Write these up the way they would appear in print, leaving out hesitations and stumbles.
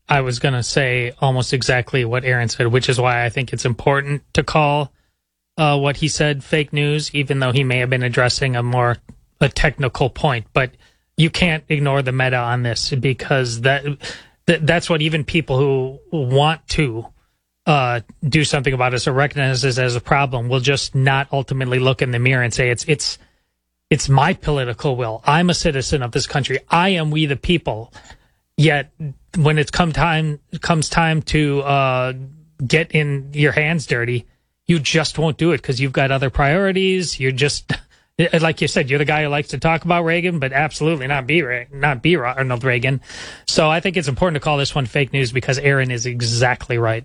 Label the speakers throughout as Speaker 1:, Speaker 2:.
Speaker 1: I was going to say almost exactly what Aaron said, which is why I think it's important to call what he said fake news, even though he may have been addressing a technical point. But you can't ignore the meta on this, because that's what even people who want to do something about it or recognize this as a problem will just not ultimately look in the mirror and say it's my political will. I'm a citizen of this country. I am we the people. Yet when it comes time to get in your hands dirty, you just won't do it because you've got other priorities. You're just, like you said, you're the guy who likes to talk about Reagan, but absolutely not be Ronald Reagan. So I think it's important to call this one fake news, because Aaron is exactly right.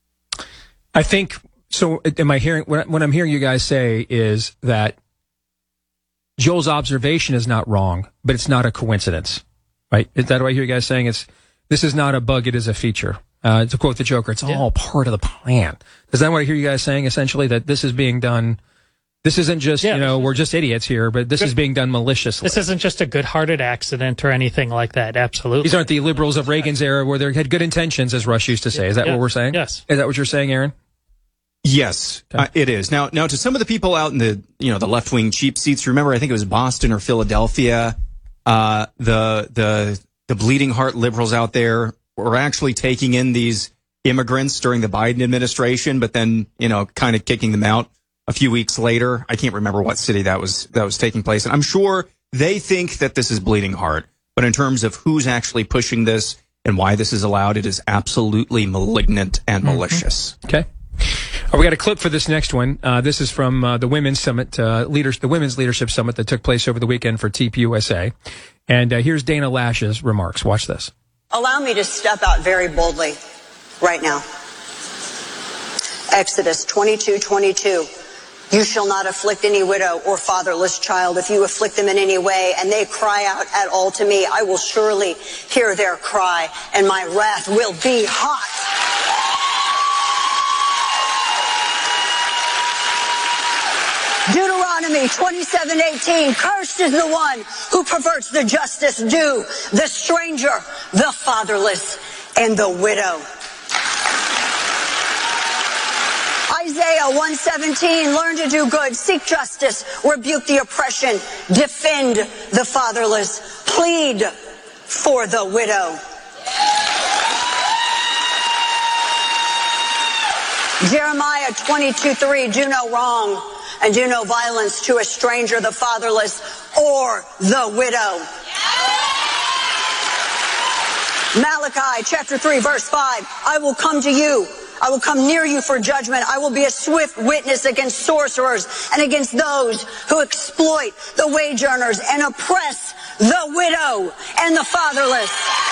Speaker 2: I think so. Am I hearing what I'm hearing you guys say is that Joel's observation is not wrong, but it's not a coincidence, right? Is that what I hear you guys saying? This is not a bug; it is a feature. To quote the Joker, it's all part of the plan. Is that what I hear you guys saying? Essentially, that this is being done. This isn't just we're just idiots here, but this is being done maliciously.
Speaker 1: This isn't just a good-hearted accident or anything like that. Absolutely,
Speaker 2: these aren't the liberals of Reagan's era where they had good intentions, as Rush used to say. Is that what we're saying?
Speaker 1: Yes.
Speaker 2: Is that what you're saying, Aaron?
Speaker 3: Yes, it is. Now to some of the people out in the left-wing cheap seats, remember, I think it was Boston or Philadelphia, the bleeding heart liberals out there were actually taking in these immigrants during the Biden administration, but then, kind of kicking them out a few weeks later. I can't remember what city that was taking place. And I'm sure they think that this is bleeding heart. But in terms of who's actually pushing this and why this is allowed, it is absolutely malignant and malicious.
Speaker 2: Okay. We got a clip for this next one. This is from the Women's Summit, the Women's Leadership Summit that took place over the weekend for TPUSA. And here's Dana Lash's remarks. Watch this.
Speaker 4: Allow me to step out very boldly right now. Exodus 22:22. You shall not afflict any widow or fatherless child. If you afflict them in any way and they cry out at all to me, I will surely hear their cry, and my wrath will be hot. Deuteronomy 27:18. Cursed is the one who perverts the justice due, the stranger, the fatherless, and the widow. Isaiah 1:17. Learn to do good, seek justice, rebuke the oppression, defend the fatherless, plead for the widow. Jeremiah 22:3. Do no wrong and do no violence to a stranger, the fatherless, or the widow. Malachi chapter 3 verse 5. I will come to you. I will come near you for judgment. I will be a swift witness against sorcerers and against those who exploit the wage earners and oppress the widow and the fatherless.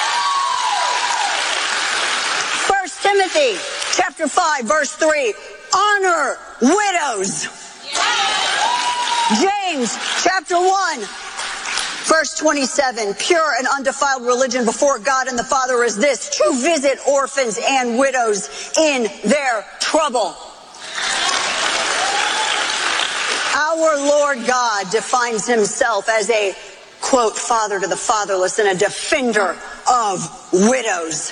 Speaker 4: 1 Timothy chapter 5 verse 3. Honor widows. James chapter 1 verse 27. Pure and undefiled religion before God and the Father is this: to visit orphans and widows in their trouble. Our Lord God defines himself as a, quote, father to the fatherless and a defender of widows.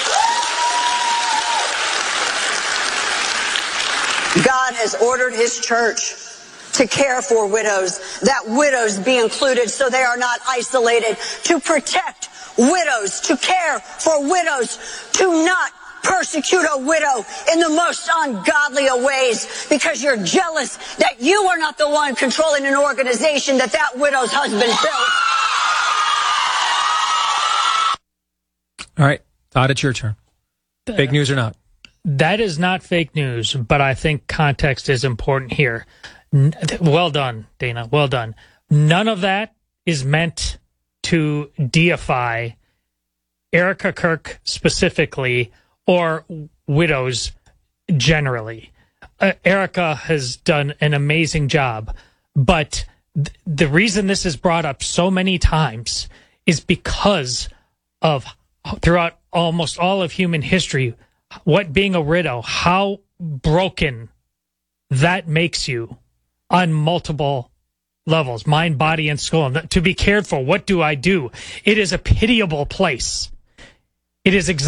Speaker 4: God has ordered his church to care for widows, that widows be included so they are not isolated, to protect widows, to care for widows, to not persecute a widow in the most ungodly of ways because you're jealous that you are not the one controlling an organization that widow's husband built.
Speaker 2: All right, Todd, it's your turn. Fake news or not?
Speaker 1: That is not fake news, but I think context is important here. Well done, Dana. Well done. None of that is meant to deify Erica Kirk specifically or widows generally. Erica has done an amazing job, but the reason this is brought up so many times is because of throughout almost all of human history, what being a widow, how broken that makes you on multiple levels, mind, body, and soul. To be cared for, what do I do? It is a pitiable place. It is